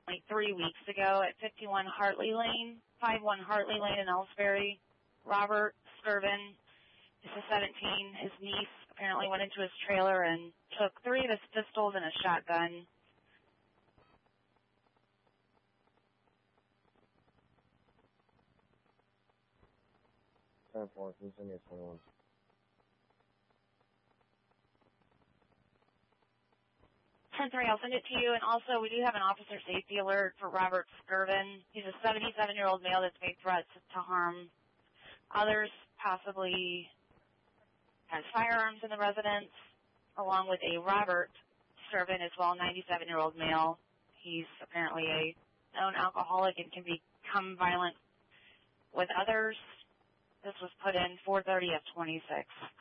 like 3 weeks ago at 51 Hartley Lane, 51 Hartley Lane in Ellsbury. Robert Skirvin is a 17. His niece apparently went into his trailer and took 3 of his pistols and a shotgun. Can you send me a 21? I'll send it to you. And also, we do have an officer safety alert for Robert Skirvin. He's a 77-year-old male that's made threats to harm others, possibly has firearms in the residence, along with a Robert Skirvin as well, 97-year-old male. He's apparently a known alcoholic and can become violent with others. This was put in 4:30 of 26.